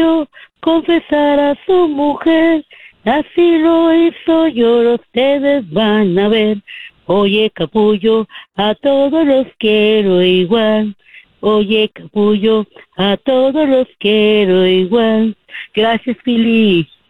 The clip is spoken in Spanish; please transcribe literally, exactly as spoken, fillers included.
confesar a su mujer, así lo hizo yo, ustedes van a ver. Oye, capullo, a todos los quiero igual. Oye, capullo, a todos los quiero igual. Gracias, Fili.